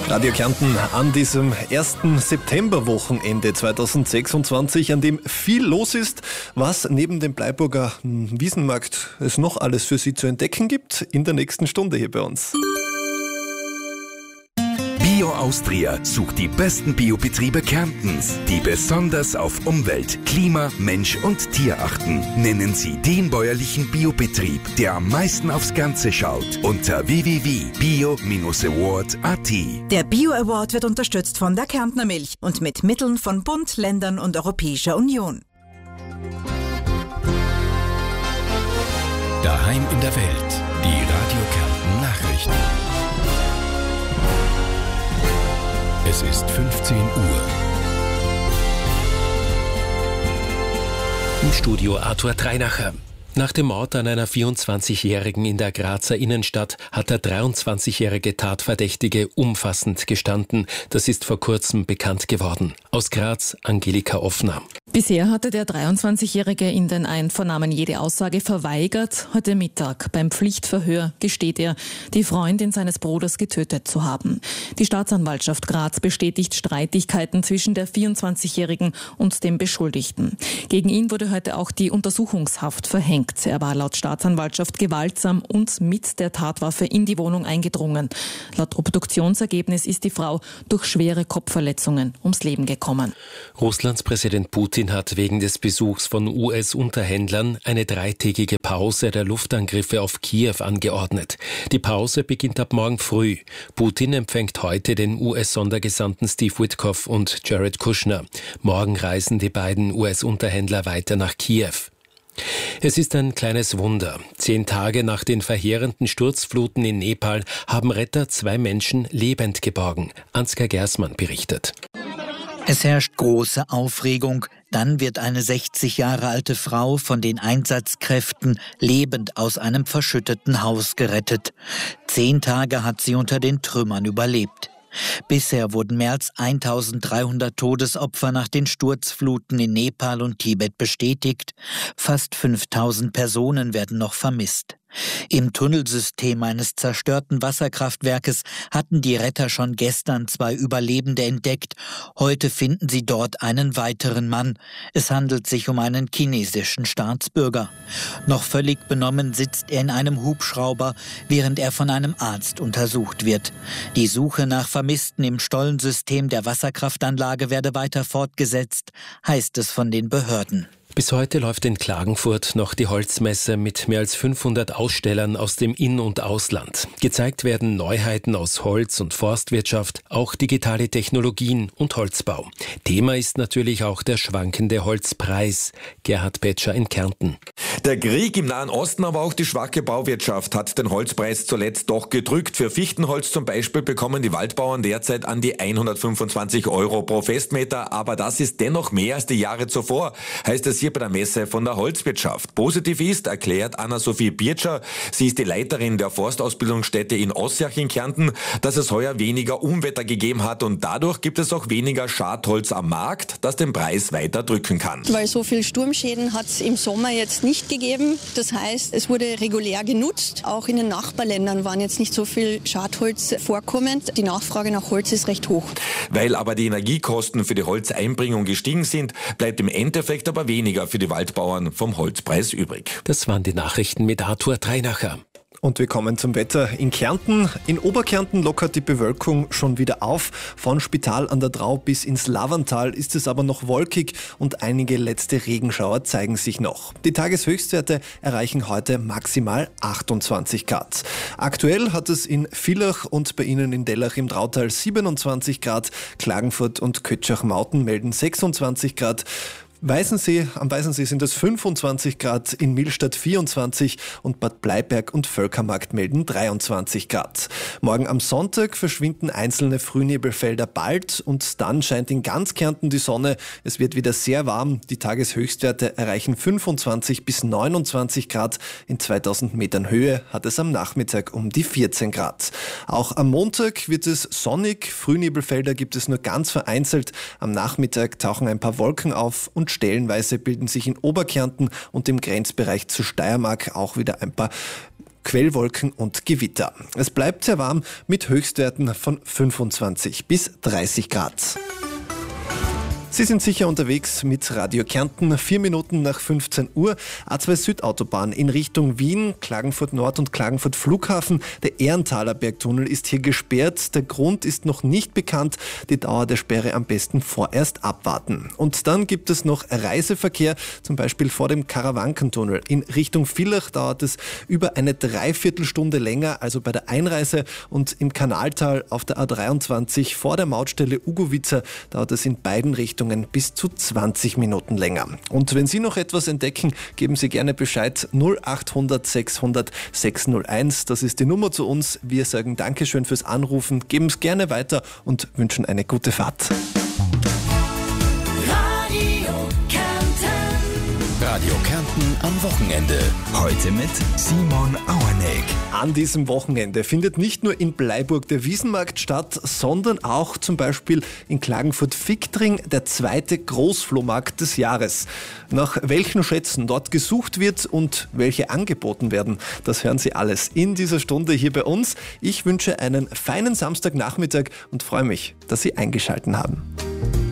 Radio Kärnten an diesem 1. Septemberwochenende 2026, an dem viel los ist, was neben dem Bleiburger Wiesenmarkt es noch alles für Sie zu entdecken gibt, in der nächsten Stunde hier bei uns. Bio Austria sucht die besten Biobetriebe Kärntens, die besonders auf Umwelt, Klima, Mensch und Tier achten. Nennen Sie den bäuerlichen Biobetrieb, der am meisten aufs Ganze schaut, unter www.bio-award.at. Der Bio Award wird unterstützt von der Kärntner Milch und mit Mitteln von Bund, Ländern und Europäischer Union. Daheim in der Welt, die Radio Kärnten Nachrichten. Es ist 15 Uhr. Im Studio Arthur Treinacher. Nach dem Mord an einer 24-Jährigen in der Grazer Innenstadt hat der 23-jährige Tatverdächtige umfassend gestanden. Das ist vor kurzem bekannt geworden. Aus Graz, Angelika Offner. Bisher hatte der 23-Jährige in den Einvernahmen jede Aussage verweigert. Heute Mittag beim Pflichtverhör gesteht er, die Freundin seines Bruders getötet zu haben. Die Staatsanwaltschaft Graz bestätigt Streitigkeiten zwischen der 24-Jährigen und dem Beschuldigten. Gegen ihn wurde heute auch die Untersuchungshaft verhängt. Er war laut Staatsanwaltschaft gewaltsam und mit der Tatwaffe in die Wohnung eingedrungen. Laut Obduktionsergebnis ist die Frau durch schwere Kopfverletzungen ums Leben gekommen. Russlands Präsident Putin hat wegen des Besuchs von US-Unterhändlern eine 3-tägige Pause der Luftangriffe auf Kiew angeordnet. Die Pause beginnt ab morgen früh. Putin empfängt heute den US-Sondergesandten Steve Witkoff und Jared Kushner. Morgen reisen die beiden US-Unterhändler weiter nach Kiew. Es ist ein kleines Wunder. 10 Tage nach den verheerenden Sturzfluten in Nepal haben Retter 2 Menschen lebend geborgen. Ansgar Gersmann berichtet. Es herrscht große Aufregung. Dann wird eine 60 Jahre alte Frau von den Einsatzkräften lebend aus einem verschütteten Haus gerettet. 10 Tage hat sie unter den Trümmern überlebt. Bisher wurden mehr als 1300 Todesopfer nach den Sturzfluten in Nepal und Tibet bestätigt. Fast 5000 Personen werden noch vermisst. Im Tunnelsystem eines zerstörten Wasserkraftwerkes hatten die Retter schon gestern 2 Überlebende entdeckt. Heute finden sie dort einen weiteren Mann. Es handelt sich um einen chinesischen Staatsbürger. Noch völlig benommen sitzt er in einem Hubschrauber, während er von einem Arzt untersucht wird. Die Suche nach Vermissten im Stollensystem der Wasserkraftanlage werde weiter fortgesetzt, heißt es von den Behörden. Bis heute läuft in Klagenfurt noch die Holzmesse mit mehr als 500 Ausstellern aus dem In- und Ausland. Gezeigt werden Neuheiten aus Holz- und Forstwirtschaft, auch digitale Technologien und Holzbau. Thema ist natürlich auch der schwankende Holzpreis. Gerhard Petscher in Kärnten. Der Krieg im Nahen Osten, aber auch die schwache Bauwirtschaft hat den Holzpreis zuletzt doch gedrückt. Für Fichtenholz zum Beispiel bekommen die Waldbauern derzeit an die 125 € pro Festmeter. Aber das ist dennoch mehr als die Jahre zuvor, heißt es hier bei der Messe von der Holzwirtschaft. Positiv ist, erklärt Anna-Sophie Birtscher, sie ist die Leiterin der Forstausbildungsstätte in Ossiach in Kärnten, dass es heuer weniger Unwetter gegeben hat und dadurch gibt es auch weniger Schadholz am Markt, das den Preis weiter drücken kann. Weil so viel Sturmschäden hat es im Sommer jetzt nicht gegeben. Das heißt, es wurde regulär genutzt. Auch in den Nachbarländern waren jetzt nicht so viel Schadholz vorkommend. Die Nachfrage nach Holz ist recht hoch. Weil aber die Energiekosten für die Holzeinbringung gestiegen sind, bleibt im Endeffekt aber weniger für die Waldbauern vom Holzpreis übrig. Das waren die Nachrichten mit Arthur Treinacher. Und wir kommen zum Wetter in Kärnten. In Oberkärnten lockert die Bewölkung schon wieder auf. Von Spital an der Drau bis ins Lavantal ist es aber noch wolkig und einige letzte Regenschauer zeigen sich noch. Die Tageshöchstwerte erreichen heute maximal 28 Grad. Aktuell hat es in Villach und bei Ihnen in Dellach im Drautal 27 Grad. Klagenfurt und Kötschach-Mauten melden 26 Grad. Am Weißensee sind es 25 Grad, in Millstatt 24 und Bad Bleiberg und Völkermarkt melden 23 Grad. Morgen am Sonntag verschwinden einzelne Frühnebelfelder bald und dann scheint in ganz Kärnten die Sonne. Es wird wieder sehr warm. Die Tageshöchstwerte erreichen 25 bis 29 Grad. In 2000 Metern Höhe hat es am Nachmittag um die 14 Grad. Auch am Montag wird es sonnig. Frühnebelfelder gibt es nur ganz vereinzelt. Am Nachmittag tauchen ein paar Wolken auf und stellenweise bilden sich in Oberkärnten und im Grenzbereich zur Steiermark auch wieder ein paar Quellwolken und Gewitter. Es bleibt sehr warm mit Höchstwerten von 25 bis 30 Grad. Sie sind sicher unterwegs mit Radio Kärnten, 4 Minuten nach 15 Uhr. A2 Südautobahn in Richtung Wien, Klagenfurt Nord und Klagenfurt Flughafen. Der Ehrenthaler Bergtunnel ist hier gesperrt. Der Grund ist noch nicht bekannt. Die Dauer der Sperre am besten vorerst abwarten. Und dann gibt es noch Reiseverkehr, zum Beispiel vor dem Karawankentunnel. In Richtung Villach dauert es über eine Dreiviertelstunde länger, also bei der Einreise. Und im Kanaltal auf der A23 vor der Mautstelle Ugovica dauert es in beiden Richtungen bis zu 20 Minuten länger. Und wenn Sie noch etwas entdecken, geben Sie gerne Bescheid 0800 600 601. Das ist die Nummer zu uns. Wir sagen Dankeschön fürs Anrufen, geben es gerne weiter und wünschen eine gute Fahrt. Radio Kärnten am Wochenende. Heute mit Simon Auerneck. An diesem Wochenende findet nicht nur in Bleiburg der Wiesenmarkt statt, sondern auch zum Beispiel in Klagenfurt-Viktring der zweite Großflohmarkt des Jahres. Nach welchen Schätzen dort gesucht wird und welche angeboten werden, das hören Sie alles in dieser Stunde hier bei uns. Ich wünsche einen feinen Samstagnachmittag und freue mich, dass Sie eingeschaltet haben.